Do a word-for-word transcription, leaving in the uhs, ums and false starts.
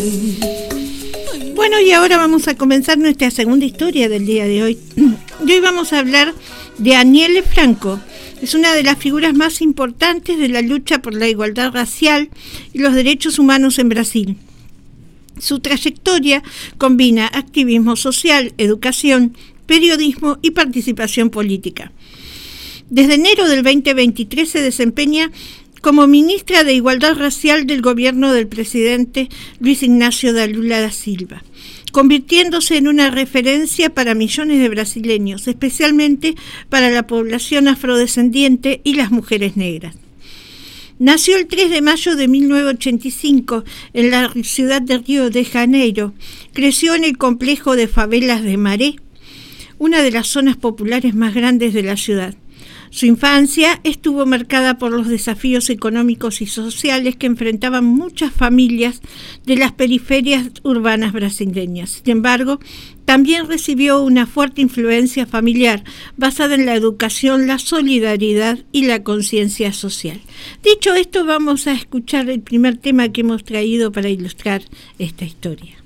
Bueno, y ahora vamos a comenzar nuestra segunda historia del día de hoy. Y hoy vamos a hablar de Aniele Franco. Es una de las figuras más importantes de la lucha por la igualdad racial y los derechos humanos en Brasil. Su trayectoria combina activismo social, educación, periodismo y participación política. Desde enero del veinte veintitrés se desempeña como ministra de Igualdad Racial del gobierno del presidente Luis Ignacio da Lula da Silva, convirtiéndose en una referencia para millones de brasileños, especialmente para la población afrodescendiente y las mujeres negras. Nació el tres de mayo de mil novecientos ochenta y cinco en la ciudad de Río de Janeiro. Creció en el complejo de favelas de Maré, una de las zonas populares más grandes de la ciudad. Su infancia estuvo marcada por los desafíos económicos y sociales que enfrentaban muchas familias de las periferias urbanas brasileñas. Sin embargo, también recibió una fuerte influencia familiar basada en la educación, la solidaridad y la conciencia social. Dicho esto, vamos a escuchar el primer tema que hemos traído para ilustrar esta historia.